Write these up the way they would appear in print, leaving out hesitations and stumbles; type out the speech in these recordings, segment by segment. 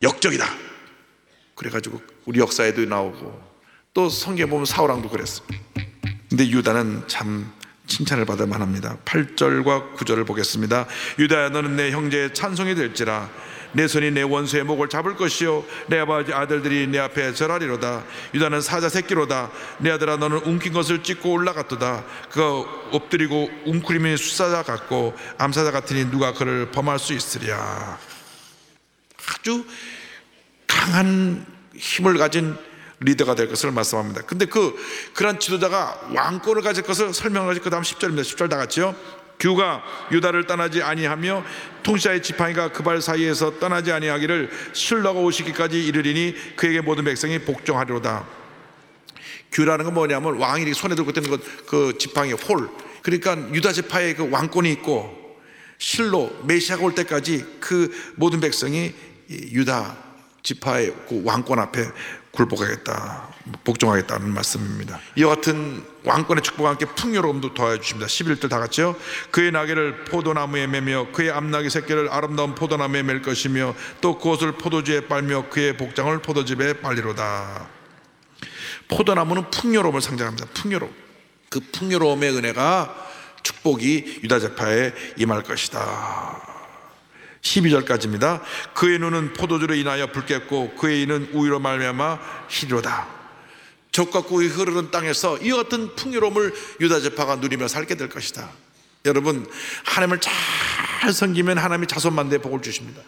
역적이다. 그래가지고 우리 역사에도 나오고 또 성경에 보면 사울왕도 그랬어요. 근데 유다는 참 칭찬을 받을 만합니다. 8절과 9절을 보겠습니다. 유다야, 너는 내 형제의 찬송이 될지라. 내 손이 내 원수의 목을 잡을 것이요 내 아버지 아들들이 내 앞에 절하리로다. 유다는 사자 새끼로다. 내 아들아, 너는 움킨 것을 찢고 올라갔도다. 그가 엎드리고 웅크림이 수사자 같고 암사자 같으니 누가 그를 범할 수 있으랴. 아주 강한 힘을 가진 리더가 될 것을 말씀합니다. 근데 그런 지도자가 왕권을 가질 것을 설명하지. 그 다음 10절입니다. 10절 다 같이요. 규가 유다를 떠나지 아니하며 통치자의 지팡이가 그 발 사이에서 떠나지 아니하기를 실로가 오시기까지 이르리니 그에게 모든 백성이 복종하리로다. 규라는 건 뭐냐면 왕이 이렇게 손에 들고 있는 그 지팡이 홀, 그러니까 유다 지파의 그 왕권이 있고 실로 메시아가 올 때까지 그 모든 백성이 유다 지파의 그 왕권 앞에 굴복하겠다, 복종하겠다는 말씀입니다. 이와 같은 왕권의 축복과 함께 풍요로움도 더해주십니다. 11절 다 같이요. 그의 나귀를 포도나무에 매며 그의 암나귀 새끼를 아름다운 포도나무에 맬 것이며 또 그것을 포도주에 빨며 그의 복장을 포도즙에 빨리로다. 포도나무는 풍요로움을 상징합니다. 풍요로움. 그 풍요로움의 은혜가 축복이 유다 지파에 임할 것이다. 12절까지입니다. 그의 눈은 포도주로 인하여 붉겠고 그의 이는 우유로 말미암아 희리로다. 젖과 꿀이 흐르는 땅에서 이와 같은 풍요로움을 유다 지파가 누리며 살게 될 것이다. 여러분, 하나님을 잘 섬기면 하나님이 자손만대에 복을 주십니다.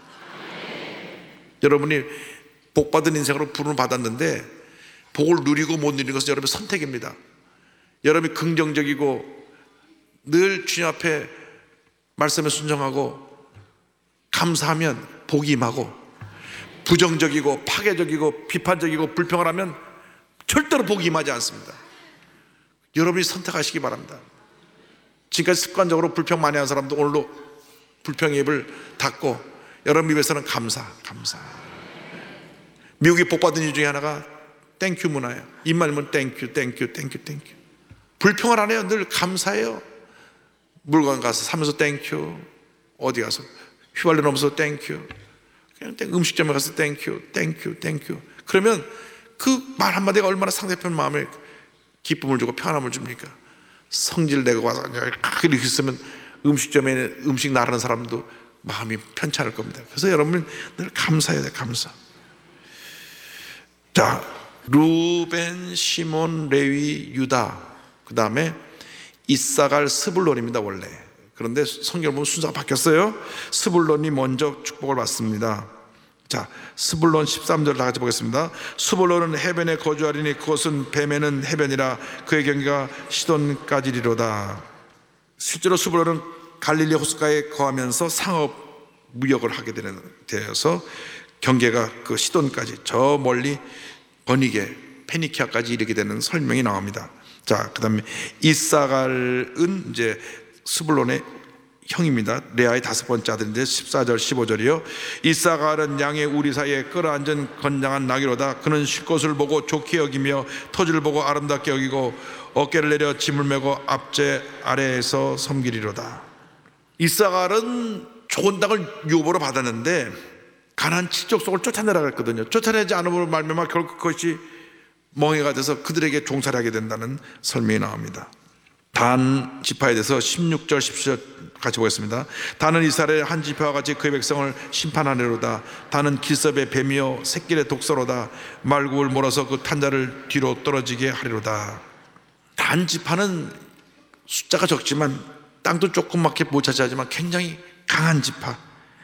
여러분이 복받은 인생으로 부름을 받았는데 복을 누리고 못 누리는 것은 여러분의 선택입니다. 여러분이 긍정적이고 늘 주님 앞에 말씀에 순종하고 감사하면 복이 임하고, 부정적이고 파괴적이고 비판적이고 불평을 하면 절대로 복이 임하지 않습니다. 여러분이 선택하시기 바랍니다. 지금까지 습관적으로 불평 많이 한 사람도 오늘로 불평의 입을 닫고 여러분 입에서는 감사. 미국이 복받은 이유 중에 하나가 땡큐 문화예요. 입만 열면 땡큐. 불평을 안 해요. 늘 감사해요. 물건 가서 사면서 땡큐, 어디 가서 휘발유 넘어서 땡큐, 그냥 음식점에 가서 땡큐. 그러면 그 말 한마디가 얼마나 상대편 마음에 기쁨을 주고 평안함을 줍니까? 성질 내고 와서 이렇게 있으면 음식점에 음식 나르는 사람도 마음이 편찮을 겁니다. 그래서 여러분 늘 감사해야 돼요. 감사. 자, 루벤, 시몬, 레위, 유다, 그 다음에 이사갈, 스불론입니다. 원래. 그런데 성경을 보면 순서가 바뀌었어요. 스불론이 먼저 축복을 받습니다. 자, 스불론 13절 다 같이 보겠습니다. 스불론은 해변에 거주하리니 그것은 뱀에는 해변이라 그의 경계가 시돈까지리로다. 실제로 스불론은 갈릴리 호숫가에 거하면서 상업 무역을 하게 되어서 경계가 그 시돈까지 저 멀리 버니게 페니키아까지 이르게 되는 설명이 나옵니다. 자, 그 다음에 이사갈은 이제 스불론의 형입니다. 레아의 다섯 번째 아들인데 14절 15절이요. 이사갈은 양의 우리 사이에 끌어앉은 건장한 나귀로다. 그는 쉴 것을 보고 좋게 여기며 터지를 보고 아름답게 여기고 어깨를 내려 짐을 메고 앞제 아래에서 섬기리로다. 이사갈은 좋은 땅을 유업으로 받았는데 가나안 칠족속을 쫓아내라고 했거든요. 쫓아내지 않음으로 말미암아 결국 그것이 멍해가 돼서 그들에게 종살이 하게 된다는 설명이 나옵니다. 단 지파에 대해서 16절 17절 같이 보겠습니다. 단은 이스라엘의 한 지파와 같이 그의 백성을 심판하리로다. 단은 길섭의 뱀이요 새끼의 독서로다. 말굽을 몰아서 그 탄자를 뒤로 떨어지게 하리로다. 단 지파는 숫자가 적지만 땅도 조그맣게 못 차지하지만 굉장히 강한 지파,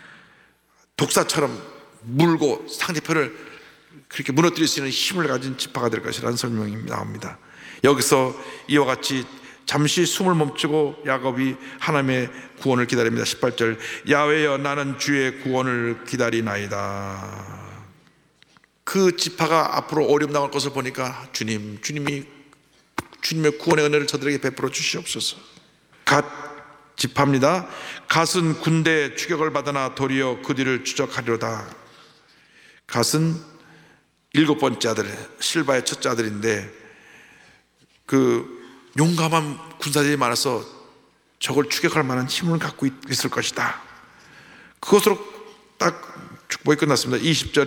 독사처럼 물고 상대편을 그렇게 무너뜨릴 수 있는 힘을 가진 지파가 될 것이라는 설명이 나옵니다. 여기서 이와 같이 잠시 숨을 멈추고 야곱이 하나님의 구원을 기다립니다. 18절 야훼여 나는 주의 구원을 기다리나이다. 그 지파가 앞으로 어려움 당할 것을 보니까 주님의 구원의 은혜를 저들에게 베풀어 주시옵소서. 갓 지파입니다. 갓은 군대의 추격을 받으나 도리어 그 뒤를 추적하리로다. 갓은 7번째 아들, 실바의 첫째 아들인데 그 용감한 군사들이 많아서 적을 추격할 만한 힘을 갖고 있을 것이다. 그것으로 딱 축복이 끝났습니다. 20절